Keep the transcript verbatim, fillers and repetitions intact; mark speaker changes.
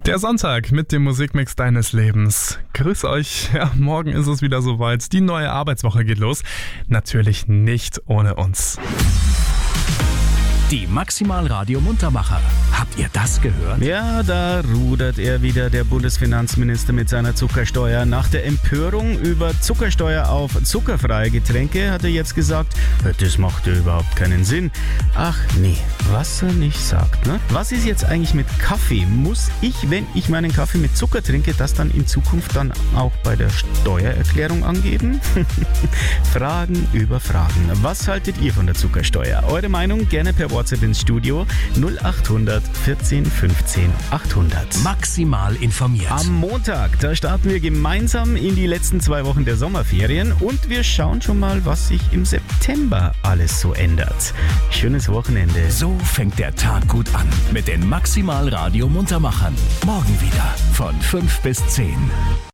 Speaker 1: Der Sonntag mit dem Musikmix deines Lebens. Grüß euch. Ja, morgen ist es wieder soweit. Die neue Arbeitswoche geht los. Natürlich nicht ohne uns.
Speaker 2: Die Maximal Radio Muntermacher. Habt ihr das gehört?
Speaker 3: Ja, da rudert er wieder, der Bundesfinanzminister mit seiner Zuckersteuer. Nach der Empörung über Zuckersteuer auf zuckerfreie Getränke hat er jetzt gesagt, das macht ja überhaupt keinen Sinn. Ach nee, was er nicht sagt, ne? Was ist jetzt eigentlich mit Kaffee? Muss ich, wenn ich meinen Kaffee mit Zucker trinke, das dann in Zukunft dann auch bei der Steuererklärung angeben? Fragen über Fragen. Was haltet ihr von der Zuckersteuer? Eure Meinung gerne per WhatsApp ins Studio null acht hundert vierzehn fünfzehn achthundert.
Speaker 2: Maximal informiert.
Speaker 3: Am Montag, da starten wir gemeinsam in die letzten zwei Wochen der Sommerferien und wir schauen schon mal, was sich im September alles so ändert. Schönes Wochenende.
Speaker 2: So fängt der Tag gut an mit den Maximal Radio Muntermachern. Morgen wieder von fünf bis zehn.